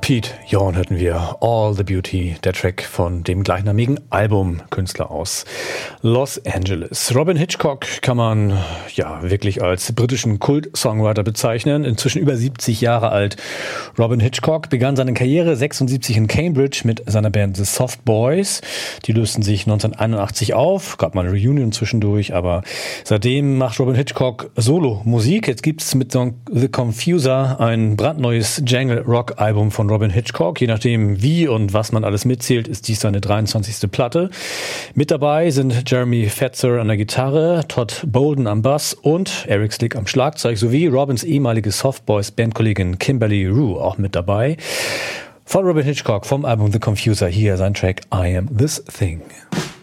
Pete Yorn hörten wir All the Beauty, der Track von dem gleichnamigen Album, Künstler aus Los Angeles. Robyn Hitchcock kann man ja wirklich als britischen Kult-Songwriter bezeichnen, inzwischen über 70 Jahre alt. Robyn Hitchcock begann seine Karriere 76 in Cambridge mit seiner Band The Soft Boys. Die lösten sich 1981 auf, gab mal eine Reunion zwischendurch, aber seitdem macht Robyn Hitchcock Solo-Musik. Jetzt gibt's mit The Confuser ein brandneues Jangle-Rock-Album von Robyn Hitchcock. Je nachdem wie und was man alles mitzählt, ist dies seine 23. Platte. Mit dabei sind Jeremy Fetzer an der Gitarre, Todd Bolden am Bass und Eric Slick am Schlagzeug sowie Robyns ehemalige Softboys-Bandkollegin Kimberly Rue auch mit dabei. Von Robyn Hitchcock vom Album The Confuser hier sein Track I Am This Thing.